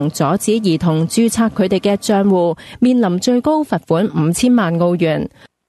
阻止兒童註冊佢哋嘅賬戶，面臨最高罰款5000萬澳元。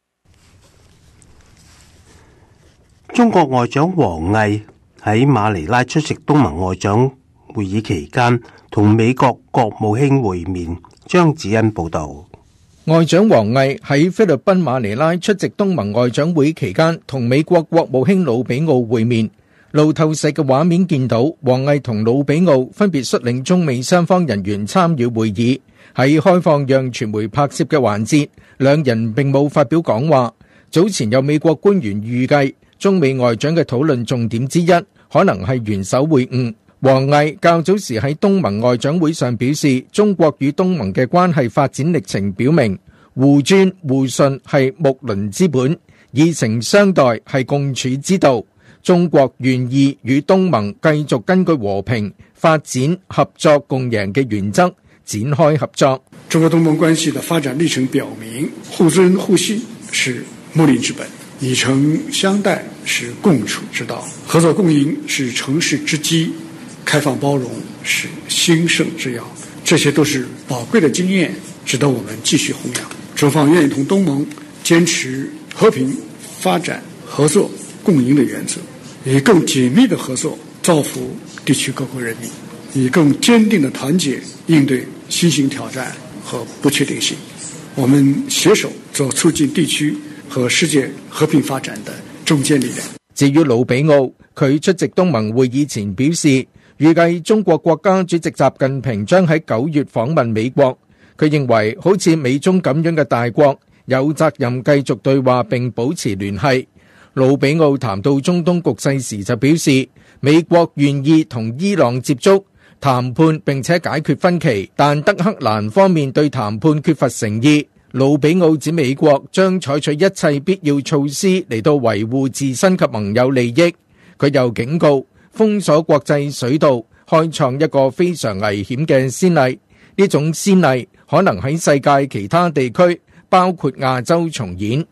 中國外長王毅喺馬尼拉出席東盟外長會議期間，同美國國務卿會面。張子欣報道。 外長王毅喺菲律賓馬尼拉出席東盟外長會期間，同美國國務卿魯比奧會面。路透社嘅畫面見到，王毅同魯比奧分別率領中美雙方人員參與會議。喺開放讓傳媒拍攝嘅環節，兩人並冇發表講話。早前有美國官員預計，中美外長嘅討論重點之一可能係元首會晤。王毅較早時喺東盟外長會上表示，中國與東盟嘅關係發展歷程表明，互尊互信係睦鄰之本，以誠相待係共處之道。中國願意與東盟繼續根據和平、發展、合作共贏嘅原則展開合作。 中國東盟關係的發展歷程表明，互尊互信是睦鄰之本，以誠相待是共處之道，合作共贏是成事之基，開放包容是興盛之要。這些都是寶貴的經驗，值得我們繼續弘揚。中方願意同東盟堅持和平、發展、合作共贏的原則，以更緊密的合作造福地區各國人民，以更堅定的團結應對新型挑戰和不確定性。我們攜手做促進地區和世界和平發展的中堅力量。 至於魯比奧，佢出席東盟會議前表示，預計中國國家主席習近平將喺9月訪問美國。佢認為好似美中咁樣嘅大國有責任繼續對話並保持聯繫。魯比奧談到中東局勢時就表示，美國願意同伊朗接觸談判並且解決分歧，但德黑蘭方面對談判缺乏誠意。魯比奧指美國將採取一切必要措施嚟到維護自身及盟友利益。佢又警告，封鎖國際水道開創一個非常危險嘅先例，呢種先例可能喺世界其他地區，包括亞洲重演。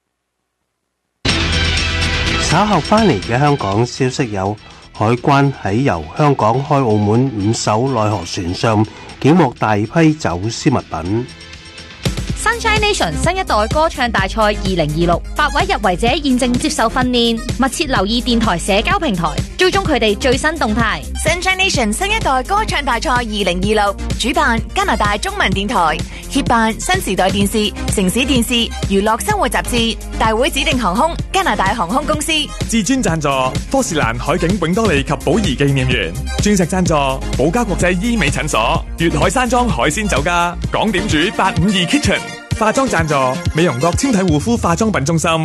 稍後翻嚟嘅香港消息有，海關喺由香港開澳門5艘內河船上檢獲大批走私物品。 Sunshine Nation 新一代歌唱大賽2026，8位入圍者現正接受訓練，密切留意電台社交平台，追蹤佢哋最新動態。 Sunshine Nation 新一代歌唱大賽2026，主辦加拿大中文電台，協辦新時代電視、城市電視、娛樂生活雜誌，大會指定航空加拿大航空公司， 至尊贊助科士蘭海景永多利及寶儀紀念園，鑽石贊助寶嘉國際醫美診所，粵海山莊海鮮酒家，港點煮852 Kitchen。化妝贊助美容國纖體護膚化妝品中心。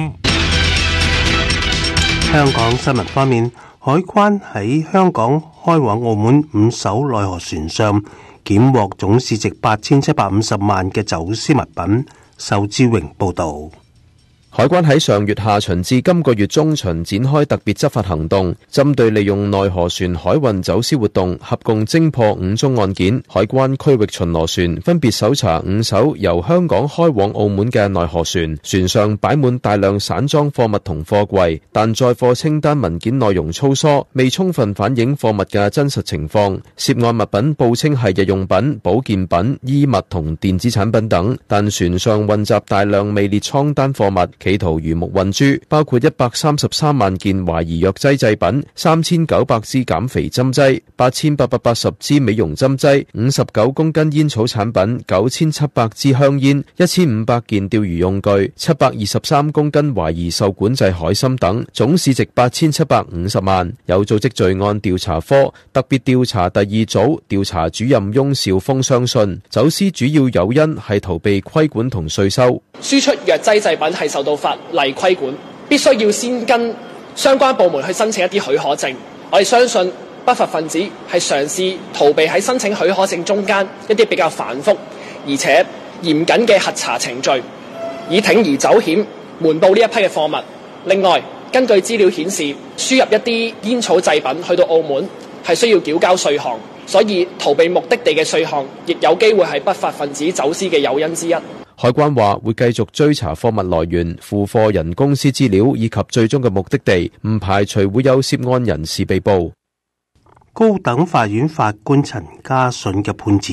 香港新聞方面，海關喺香港開往澳門5艘內河船上檢獲總市值8750萬嘅走私物品。仇志榮報道。 海關喺上月下旬至今個月中旬展開特別執法行動，針對利用內河船海運走私活動，合共偵破5宗案件。海關區域巡邏船分別搜查5艘由香港開往澳門嘅內河船，船上擺滿大量散裝貨物同貨櫃，但載貨清單文件內容粗疏，未充分反映貨物嘅真實情況。涉案物品報稱係日用品、保健品、衣物同電子產品等，但船上混雜大量未列倉單貨物，企圖魚目混珠，包括133萬件懷疑藥劑製品、3900支減肥針劑、8880支美容針劑、59公斤煙草產品、9700支香煙、1500件釣魚用具、723公斤懷疑受管制海參等，總市值8750萬。有組織罪案調查科特別調查第2組調查主任翁兆峰相信，走私主要誘因係逃避規管同稅收。 輸出藥劑製品係受到法例規管，必須要先跟相關部門去申請一啲許可證。我哋相信不法分子係嘗試逃避喺申請許可證中間一啲比較繁複而且嚴謹嘅核查程序，以鋌而走險瞞報呢一批嘅貨物。另外，根據資料顯示，輸入一啲煙草製品去到澳門係需要繳交稅項，所以逃避目的地嘅稅項亦有機會係不法分子走私嘅誘因之一。 海關話會繼續追查貨物來源、付貨人公司資料以及最終嘅目的地，唔排除會有涉案人士被捕。 高等法院法官陳家信嘅判詞